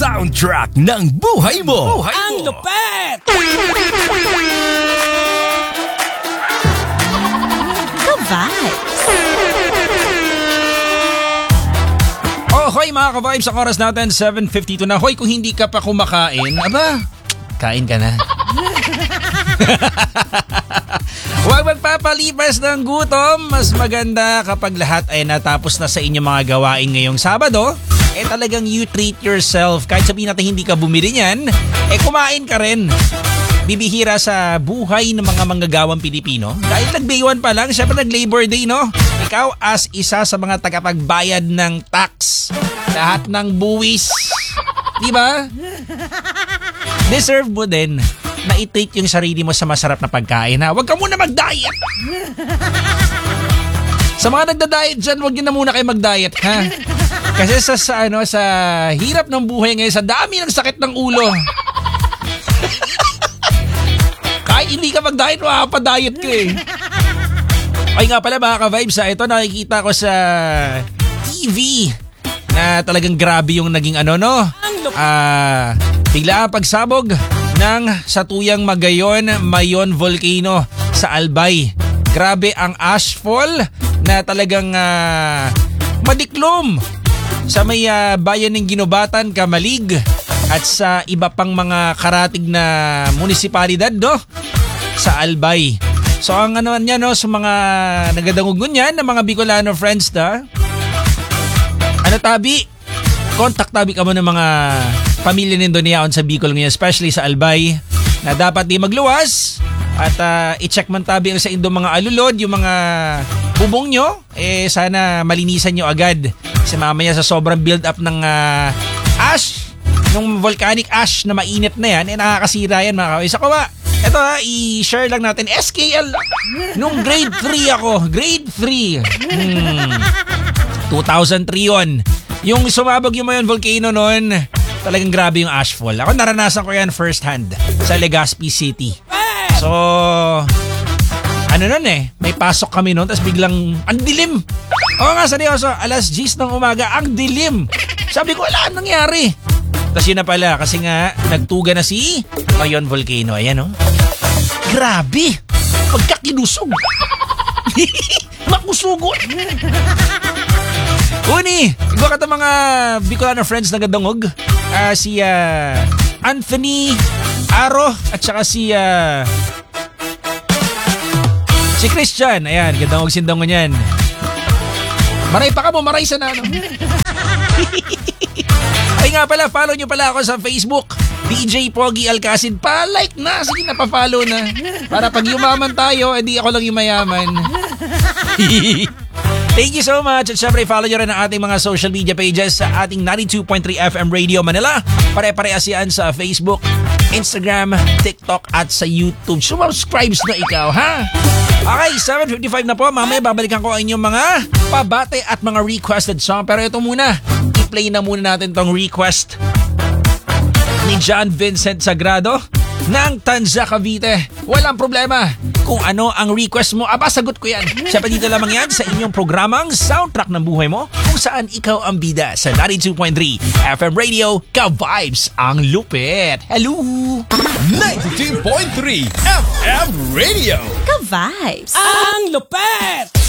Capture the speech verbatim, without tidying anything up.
soundtrack ng buhay mo. Buhay Ang mo. lupet! Ka-vibes. Oh, hoy mga ka-vibes, ang oras natin seven fifty-two na. Hoy, kung hindi ka pa kumakain, aba, kain ka na. Huwag magpapalipas ng gutom. Mas maganda kapag lahat ay natapos na sa inyong mga gawain ngayong Sabado. Eh talagang you treat yourself. Kahit sabihin natin hindi ka bumili niyan, eh kumain ka rin. Bibihira sa buhay ng mga manggagawang Pilipino. Dahil nag-day one pa lang, syempre nag-Labor Day, no? Ikaw as isa sa mga tagapagbayad ng tax, lahat ng buwis, di ba? Deserve mo din na i-treat yung sarili mo sa masarap na pagkain, ha? Huwag ka muna mag-diet! Sa mga nagda-diet dyan, huwag nyo na muna kayo mag-diet, ha? Kasi sa, sa, ano, sa hirap ng buhay ngayon, sa dami ng sakit ng ulo, kahit hindi ka mag-diet, makakapa-diet ka eh. Ay nga pala mga ka-vibes, ha? Ito nakikita ko sa T V na talagang grabe yung naging ano, no? Ah, bigla ang pagsabog ng Satuyang Magayon Mayon Volcano sa Albay. Grabe ang ashfall na talagang uh, madiklom sa may uh, bayan ng Ginobatan, Kamalig at sa iba pang mga karatig na munisipalidad, no? Sa Albay. So ang ano niya, no, sa mga nagadangugon niyan ng mga Bicolano friends, na ano tabi, contact tabi ka mo ng mga pamilya ng Doniaon sa Bicol ngayon, especially sa Albay, na dapat di magluwas at uh, i-check man tabi ang sa indo mga alulod, yung mga bubong nyo, eh sana malinisan nyo agad. Kasi mamaya sa sobrang build up ng uh, ash, nung volcanic ash na mainit na yan, eh nakakasira yan mga kaway. Sa kawa, eto ha, i-share lang natin, S K L, nung grade three ako, grade three, hmm, two thousand three yun. Yung sumabog yung Mayon Volcano noon, talagang grabe yung ashfall. Ako naranasan ko yan first hand sa Legazpi City. So, ano nun eh, may pasok kami noon, tapos biglang, ang dilim. Oo nga, seryoso, alas diyes ng umaga, ang dilim. Sabi ko, wala, anong nangyari? Tapos yun na pala, kasi nga, nagtuga na si Mayon Volcano. Ayan, oh. Grabe! Pagkakinusog. Makusugot. Uni, iba ka mga Bicolano friends na gadangog. Uh, si uh, Anthony Aro at saka si uh, si Christian. Ayan, gadangog sindang niyan. Maray pa ka mo, maray sa na, no? Ay nga pala, follow nyo pala ako sa Facebook, D J Pogi Alcacid. Pa-like na, sige na, pa-follow na. Para pag yumaman tayo, edi ako lang yung mayaman. Thank you so much. At syempre, follow nyo rin ang ating mga social media pages sa ating ninety-two point three F M Radio Manila. Pare-parehas yan sa Facebook, Instagram, TikTok at sa YouTube. Subscribes na ikaw, ha? Okay, seven fifty-five na po. Mamaya babalikan ko ang inyong mga pabate at mga requested song. Pero ito muna, i-play na muna natin tong request ni John Vincent Sagrado ng Tanza, Cavite. Walang problema. Kung ano ang request mo, aba, sagot ko yan. Siyempre dito lamang yan sa inyong programang Soundtrack ng Buhay Mo, kung saan ikaw ang bida sa ninety-two point three F M Radio. Ka-vibes ang lupit. Hello! ninety-two point three F M Radio. Ka-vibes. Ang lupit!